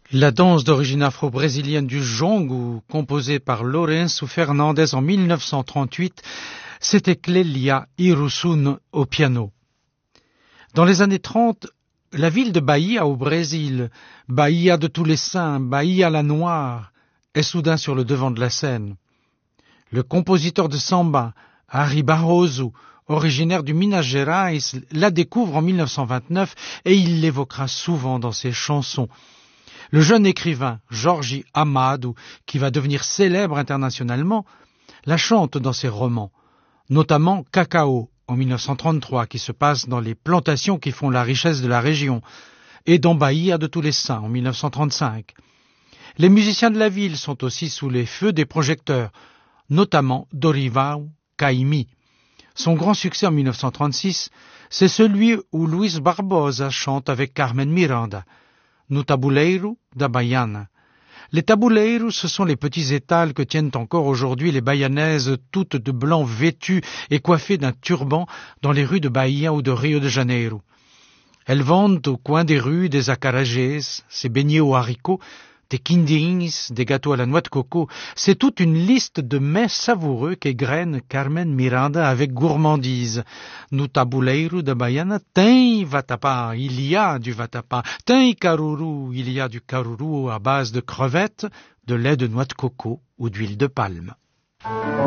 La danse d'origine afro-brésilienne du jongo, composée par Lourenço Fernandes en 1938, c'était Clélia Irusun au piano. Dans les années 30, la ville de Bahia au Brésil, Bahia de tous les saints, Bahia la Noire, est soudain sur le devant de la scène. Le compositeur de samba, Harry Barroso, originaire du Minas Gerais, la découvre en 1929 et il l'évoquera souvent dans ses chansons. Le jeune écrivain Jorge Amado, qui va devenir célèbre internationalement, la chante dans ses romans, notamment Cacao en 1933, qui se passe dans les plantations qui font la richesse de la région, et dans Bahia de tous les saints en 1935. Les musiciens de la ville sont aussi sous les feux des projecteurs, notamment Dorival Caymmi. Son grand succès en 1936, c'est celui où Luis Barbosa chante avec Carmen Miranda, No Tabuleiro da Baiana. Les tabuleiros, ce sont les petits étals que tiennent encore aujourd'hui les Bahianaises, toutes de blanc vêtues et coiffées d'un turban dans les rues de Bahia ou de Rio de Janeiro. Elles vendent au coin des rues des acarajés, ces beignets aux haricots, des quindins, des gâteaux à la noix de coco. C'est toute une liste de mets savoureux qu'égrène Carmen Miranda avec gourmandise. No tabuleiro da Baiana tem vatapá, il y a du vatapá. Tem caruru, il y a du caruru à base de crevettes, de lait de noix de coco ou d'huile de palme.